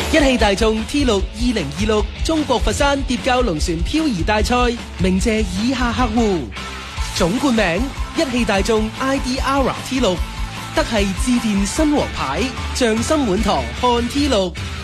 一汽大眾 T6 2026中國佛山蝶膠龍船漂移大賽，鳴謝以下客戶：總冠名一汽大眾 ID.ARA T6， 德系致電新王牌，匠心滿堂漢 T6。